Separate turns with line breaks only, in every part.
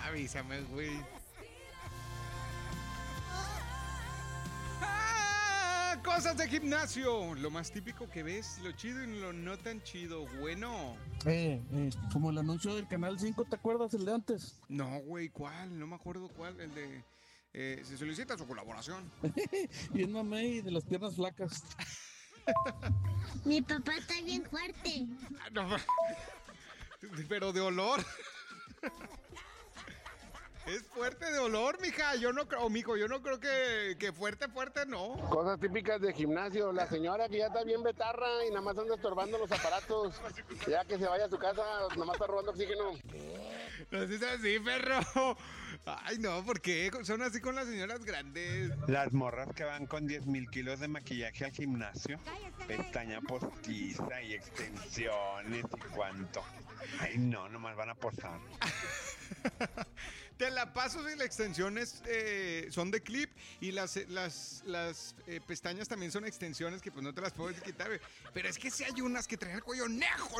Avísame, güey. Cosas de gimnasio. Lo más típico que ves, lo chido y lo no tan chido. Bueno.
Como el anuncio del Canal 5, ¿te acuerdas el de antes?
No, güey, ¿cuál? No me acuerdo cuál. El de... se solicita su colaboración.
Bien mamey de las piernas flacas.
Mi papá está bien fuerte.
No, pero de olor. Es fuerte de olor, mija. Yo no creo, mijo, yo no creo que fuerte, no.
Cosas típicas de gimnasio. La señora que ya está bien betarra y nada más anda estorbando los aparatos. Ya que se vaya a su casa, nada más está robando oxígeno.
No es así, perro. Ay, no, ¿por qué? Son así con las señoras grandes.
Las morras que van con 10,000 kilos de maquillaje al gimnasio, pestaña postiza y extensiones y cuánto. Ay, no, nomás van a posar.
Te la paso si las extensiones son de clip y las pestañas también son extensiones que pues no te las puedes quitar. Pero es que si hay unas que traen el cuello nejo.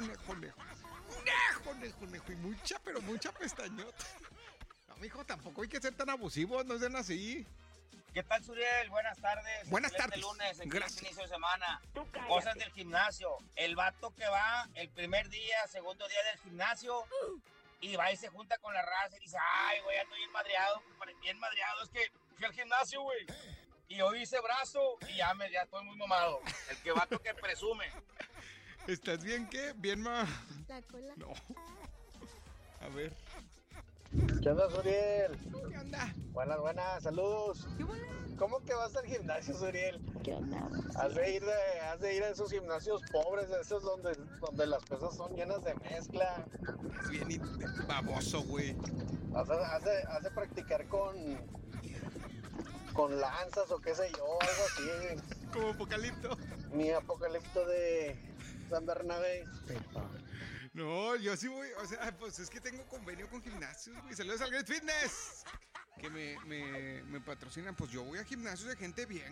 Y mucha pestañota. No, mijo, tampoco hay que ser tan abusivos, no sean así.
¿Qué tal, Suriel? Buenas tardes.
Buenas
Excelente
tardes.
lunes,
Gracias.
inicio de semana. Cosas del gimnasio. El vato que va el primer día, segundo día del gimnasio y va y se junta con la raza y dice, ay, güey, ando bien madreado. Es que fui al gimnasio, güey. Y hoy hice brazo y ya estoy muy mamado. El vato que presume.
¿Estás bien qué? Bien
La cola.
No. A ver.
¿Qué onda, Suriel?
¿Qué onda?
Buenas, saludos. ¿Cómo que vas al gimnasio, Suriel?
¿Qué onda?
Has de ir a esos gimnasios pobres, esos donde las pesas son llenas de mezcla.
Es bien baboso, güey.
Has de practicar con lanzas o qué sé yo, algo así.
Como Apocalipto.
Mi apocalipto de San Bernabé.
No, yo sí voy, o sea, pues es que tengo convenio con gimnasios, güey. Saludos al Great Fitness, que me patrocinan. Pues yo voy a gimnasios de gente bien,